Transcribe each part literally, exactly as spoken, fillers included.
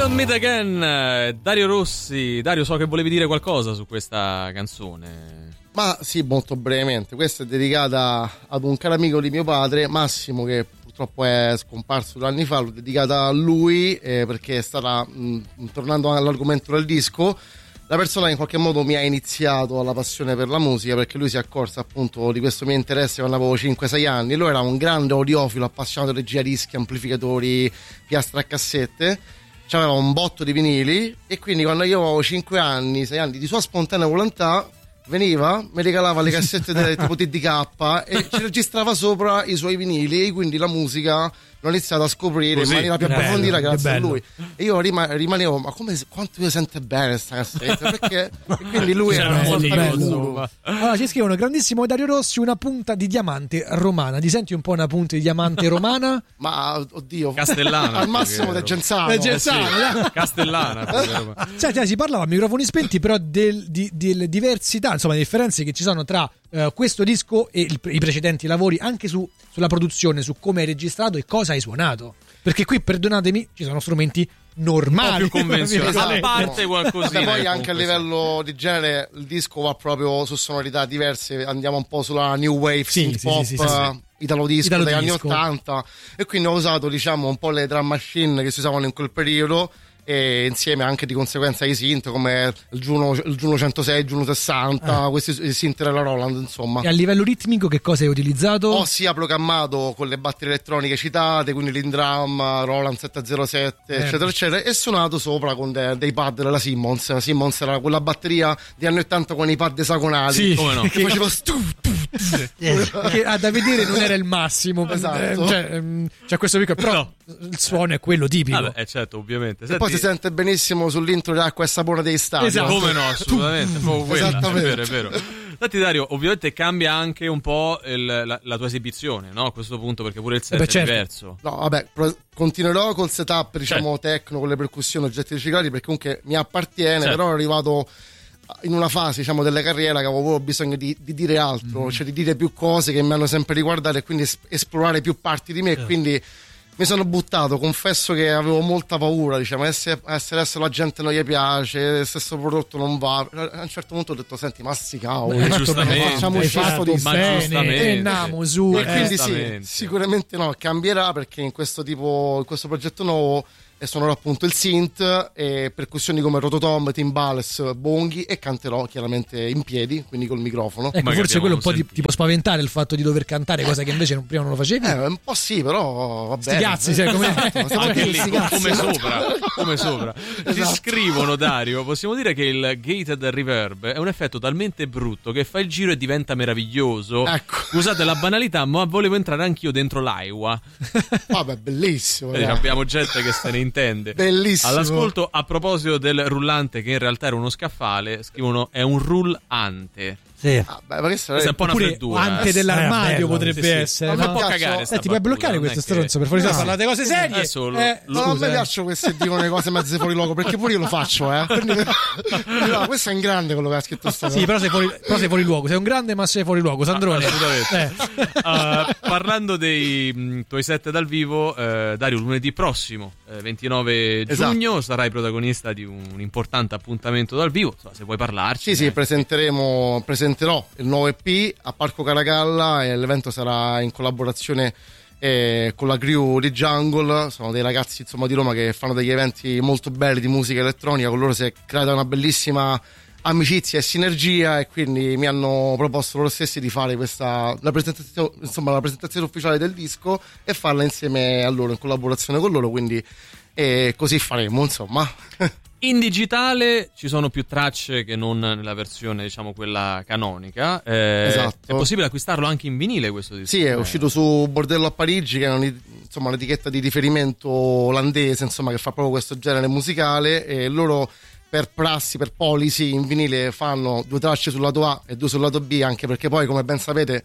Don't Meet Again, Dario Rossi. Dario, so che volevi dire qualcosa su questa canzone. Ma sì, molto brevemente. Questa è dedicata ad un caro amico di mio padre, Massimo, che purtroppo è scomparso due anni fa. L'ho dedicata a lui eh, perché è stata, mh, tornando all'argomento del disco, la persona che in qualche modo mi ha iniziato alla passione per la musica, perché lui si è accorto appunto di questo mio interesse quando avevo cinque sei anni. Lui era un grande audiofilo, appassionato di giradischi, amplificatori, piastre a cassette. C'aveva un botto di vinili e quindi quando io avevo cinque anni, sei anni, di sua spontanea volontà veniva, mi regalava le cassette delle, tipo T D K e ci registrava sopra i suoi vinili, e quindi la musica l'ho iniziato a scoprire così, in maniera più approfondita grazie a lui. E io rima- rimanevo, ma come, quanto io sente bene questa cassetta, perché e quindi lui era bello, molto bello. Allora ci scrivono: grandissimo Dario Rossi, una punta di diamante romana. Ti senti un po' una punta di diamante romana? Ma oddio, Castellana al massimo perché- del Genzano. Eh, Genzano, Eh sì, Castellana. Cioè, si parlava a microfoni spenti, però del, di, delle diversità, insomma, le differenze che ci sono tra eh, questo disco e il, i precedenti lavori, anche su, sulla produzione, su come hai registrato e cosa hai suonato. Perché qui, perdonatemi, ci sono strumenti normali, più convenzionali, Esatto. a parte qualcosina. Vabbè, poi che anche a comunque livello di genere il disco va proprio su sonorità diverse, andiamo un po' sulla new wave, Sì, synth sì, pop, sì, sì, sì. italo disco Italo degli disco. anni ottanta, e quindi ho usato diciamo un po' le drum machine che si usavano in quel periodo, e insieme anche di conseguenza ai synth come il Juno, il Juno centosei, il Juno sessanta, Ah. questi synth della Roland, insomma. E a livello ritmico che cosa hai utilizzato? Ho sia programmato con le batterie elettroniche citate, quindi l'Indrum, Roland settecentasette, Eh. eccetera, eccetera, e suonato sopra con de- dei pad della Simmons. La Simmons era quella batteria degli anni ottanta con i pad esagonali. Sì, come no? Che faceva stu, tu, che ah, da vedere non era il massimo. Esatto. Eh, cioè, ehm, c'è questo piccolo, però il suono è quello tipico. Vabbè, eh, certo, ovviamente. e Senti, poi si sente benissimo sull'intro di Acqua e Sapore dei stadi. Esatto. come no, assolutamente, proprio quella, è Esattamente. vero, è vero. Senti Dario, ovviamente cambia anche un po' il- la, la tua esibizione, no? A questo punto, perché pure il set Eh beh, è certo. diverso. No, vabbè, pro- continuerò col setup, diciamo, techno, con le percussioni, oggetti riciclati, perché comunque mi appartiene, Certo. però ero arrivato in una fase, diciamo, della carriera che avevo proprio bisogno di, di dire altro, Mm-hmm. cioè di dire più cose che mi hanno sempre riguardato, e quindi es- esplorare più parti di me, e quindi mi sono buttato. Confesso che avevo molta paura, diciamo, essere, essere adesso la gente non gli piace, il stesso prodotto non va. A un certo punto ho detto, senti, ma sti cavoli, Beh, giustamente, facciamo hai uscire fatto sto disco. ma bene, giustamente. e andiamo su. E eh. quindi sì, Giustamente. sicuramente no, cambierà, perché in questo tipo, in questo progetto nuovo e suonerò appunto il synth e percussioni come rototom, timbales, bonghi, e canterò chiaramente in piedi, quindi col microfono. Ecco, Magari forse quello un po' abbiamo ti, ti può spaventare il fatto di dover cantare, cosa che invece non- prima non lo facevi. Eh, un po' sì, però va Sti bene. cazzi, sai come- Esatto, Anche lì, sti cazzi. come sopra, come sopra. Ti Esatto. scrivono, Dario, possiamo dire che il gated reverb è un effetto talmente brutto che fa il giro e diventa meraviglioso. Ecco. Scusate la banalità, ma volevo entrare anch'io dentro l'Aiwa. Vabbè, bellissimo. Eh, eh. abbiamo gente che se ne intende. Bellissimo. All'ascolto, a proposito del rullante, che in realtà era uno scaffale, scrivono è un rullante. Sì. Ah, beh, ma questo Questa è è un po' una Oppure freddura. ante eh. dell'armadio Eh, bello, potrebbe sì, sì. essere. Ma Ma mi può piacciono- cagare Eh, sta ti puoi battuta, bloccare non è questo che- stronzo, per favore, No. parlate cose serie. Adesso lo- Eh, lo- No, a me scusa, eh. piacciono questi che dicono le cose mezze fuori luogo, perché pure io lo faccio, eh. Quindi, no, questo è in grande quello che ha scritto sta Sì, però sei, fuori, però sei fuori luogo. Sei un grande, ma sei fuori luogo, Sandrone. Assolutamente. Eh. Uh, parlando dei mh, tuoi set dal vivo, eh, Dario, lunedì prossimo, eh, ventinove giugno, sarai protagonista di un importante appuntamento dal vivo. Insomma, se vuoi parlarci. Sì, sì, eh. presenteremo, presenterò il nuovo E P a Parco Caracalla, e l'evento sarà in collaborazione eh, con la crew di Jungle. Sono dei ragazzi, insomma, di Roma, che fanno degli eventi molto belli di musica elettronica. Con loro si è creata una bellissima amicizia e sinergia, e quindi mi hanno proposto loro stessi di fare questa la presentazione, insomma, la presentazione ufficiale del disco, e farla insieme a loro, in collaborazione con loro, quindi eh, così faremo, insomma. In digitale ci sono più tracce che non nella versione, diciamo, quella canonica. Eh, Esatto. È possibile acquistarlo anche in vinile questo disco? Sì, è Eh. uscito su Bordello a Parigi, che è un- insomma, un'etichetta di riferimento olandese, insomma, che fa proprio questo genere musicale, e loro, per prassi, per policy, in vinile fanno due tracce sul lato A e due sul lato B, anche perché poi, come ben sapete,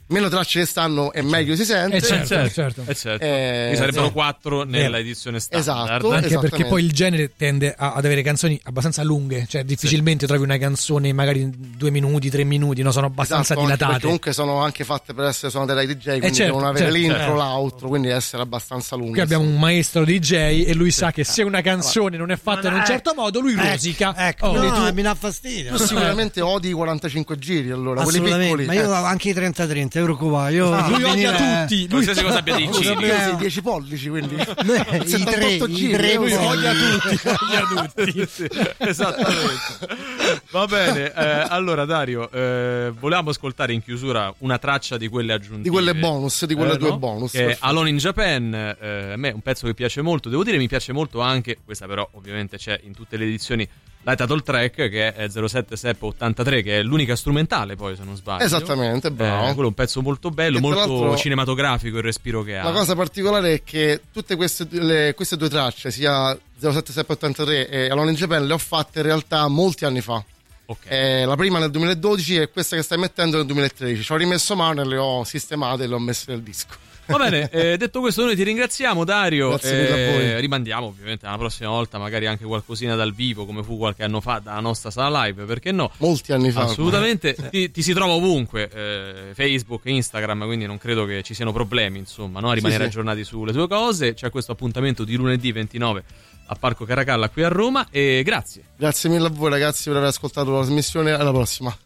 meno tracce che stanno e meglio si sente. Eh certo, certo, certo. Eh certo. Eh, Ci sarebbero sì. quattro nella edizione standard. Esatto. Anche perché poi il genere tende a, ad avere canzoni abbastanza lunghe, cioè difficilmente sì. trovi una canzone magari due minuti, tre minuti, no? Sono abbastanza esatto, dilatate. Comunque sono anche fatte per essere suonate dai D J, quindi eh certo, devono avere certo, l'intro, certo. l'outro, quindi essere abbastanza lunghe. Qui abbiamo un maestro D J e lui sa che se una canzone non è fatta in un certo modo, lui ecco, rosica. Ecco, oh, no, tu... mi dà fastidio. Tu sicuramente odi i quarantacinque giri, allora, quelli piccoli. Ma io eh. anche i trenta trenta, euro qua. Io ah, lui odia tutti. Lui qualsiasi cosa abbia dei giri. Sì, dieci pollici, quindi i tre, giri, i tre lui odia tutti, odia tutti. Sì, esattamente. Va bene, eh, allora Dario, eh, volevamo ascoltare in chiusura una traccia di quelle aggiuntive, di quelle bonus, di quelle eh, due no? bonus, che è Alone in Japan. eh, a me è un pezzo che piace molto, devo dire mi piace molto anche, questa però ovviamente c'è in tutte le edizioni, la title track, che è zero sette Sep ottantatré, che è l'unica strumentale poi, se non sbaglio. Esattamente, bravo. Eh, quello è un pezzo molto bello, e molto cinematografico il respiro che ha. La cosa particolare è che tutte queste, le, queste due tracce, sia zero sette Sep ottantatré e Alone in Japan, le ho fatte in realtà molti anni fa. Okay. Eh, la prima nel duemiladodici e questa che stai mettendo nel duemilatredici. Ci ho rimesso mano e le ho sistemate e le ho messe nel disco. Va bene, eh, detto questo noi ti ringraziamo Dario. Grazie mille eh, a voi. Rimandiamo ovviamente la prossima volta magari anche qualcosina dal vivo, come fu qualche anno fa dalla nostra sala live, perché no? Molti anni fa. Assolutamente. ti, ti si trova ovunque, eh, Facebook, Instagram, quindi non credo che ci siano problemi, insomma, no? A rimanere sì, sì. aggiornati sulle tue cose. C'è questo appuntamento di lunedì ventinove a Parco Caracalla qui a Roma, e grazie. Grazie mille a voi ragazzi per aver ascoltato la trasmissione, alla prossima.